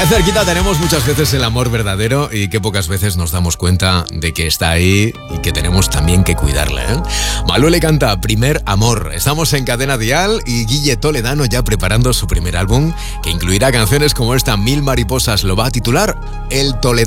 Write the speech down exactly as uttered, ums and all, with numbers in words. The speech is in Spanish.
Qué cerquita tenemos muchas veces el amor verdadero y qué pocas veces nos damos cuenta de que está ahí y que tenemos también que cuidarla, ¿eh? Malú le canta Primer Amor. Estamos en Cadena Dial y Guille Toledano ya preparando su primer álbum que incluirá canciones como esta Mil Mariposas. Lo va a titular El Toledano.